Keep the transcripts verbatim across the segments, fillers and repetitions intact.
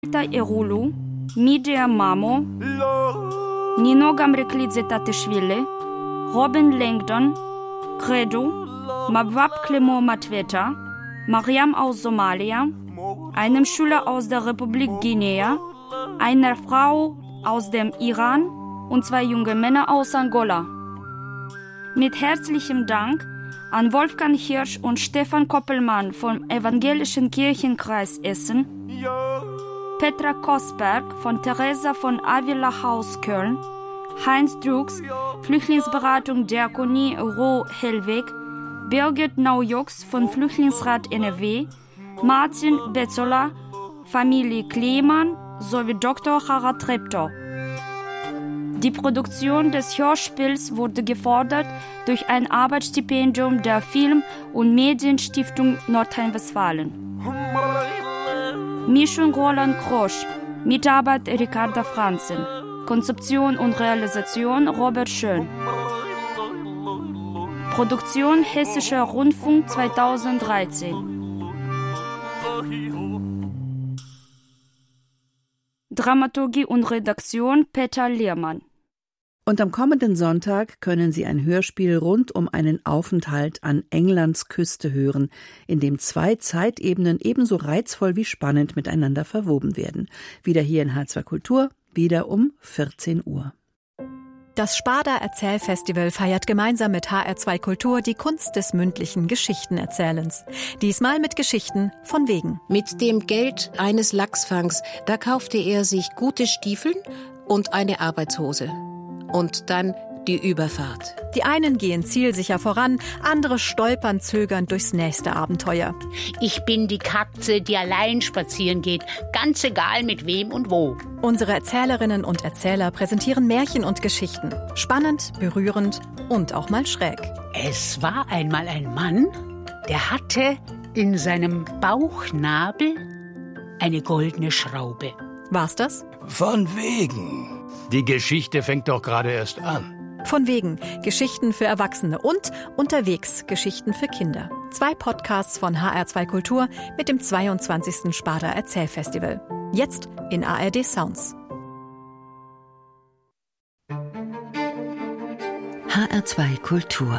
Erulu, Midea Mamo, Nino Gamreklidze Tatishvili, Robin Langdon, Credo, Mabwab Clement Matweta, Mariam aus Somalia, einem Schüler aus der Republik Guinea, einer Frau aus dem Iran und zwei junge Männer aus Angola. Mit herzlichem Dank an Wolfgang Hirsch und Stefan Koppelmann vom Evangelischen Kirchenkreis Essen, Petra Kosberg von Teresa von Avila Haus Köln, Heinz Drucks, Flüchtlingsberatung Diakonie Roh-Hellweg, Birgit Naujux von Flüchtlingsrat N R W, Martin Betzola, Familie Kleemann sowie Doktor Harald Treptow. Die Produktion des Hörspiels wurde gefördert durch ein Arbeitsstipendium der Film- und Medienstiftung Nordrhein-Westfalen. Mischung Roland Krosch, Mitarbeit Ricarda Franzen, Konzeption und Realisation Robert Schön. Produktion Hessischer Rundfunk zweitausenddreizehn. Dramaturgie und Redaktion Peter Lehrmann. Und am kommenden Sonntag können Sie ein Hörspiel rund um einen Aufenthalt an Englands Küste hören, in dem zwei Zeitebenen ebenso reizvoll wie spannend miteinander verwoben werden. Wieder hier in H zwei Kultur, wieder um vierzehn Uhr. Das Sparda Erzählfestival feiert gemeinsam mit H R zwei Kultur die Kunst des mündlichen Geschichtenerzählens. Diesmal mit Geschichten von wegen. Mit dem Geld eines Lachsfangs, da kaufte er sich gute Stiefeln und eine Arbeitshose. Und dann die Überfahrt. Die einen gehen zielsicher voran, andere stolpern zögernd durchs nächste Abenteuer. Ich bin die Katze, die allein spazieren geht, ganz egal mit wem und wo. Unsere Erzählerinnen und Erzähler präsentieren Märchen und Geschichten. Spannend, berührend und auch mal schräg. Es war einmal ein Mann, der hatte in seinem Bauchnabel eine goldene Schraube. War's das? Von wegen. Die Geschichte fängt doch gerade erst an. Von wegen. Geschichten für Erwachsene und unterwegs Geschichten für Kinder. Zwei Podcasts von H R zwei Kultur mit dem zweiundzwanzigsten Sparda Erzählfestival. Jetzt in A R D Sounds. H R zwei Kultur.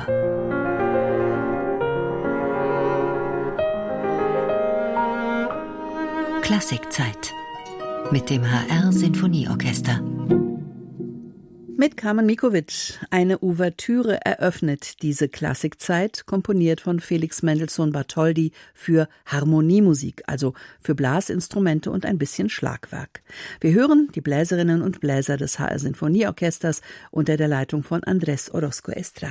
Klassikzeit. Mit dem H R Sinfonieorchester. Mit Carmen Mikovic. Eine Ouvertüre eröffnet diese Klassikzeit, komponiert von Felix Mendelssohn Bartholdy für Harmoniemusik, also für Blasinstrumente und ein bisschen Schlagwerk. Wir hören die Bläserinnen und Bläser des H R Sinfonieorchesters unter der Leitung von Andrés Orozco Estrada.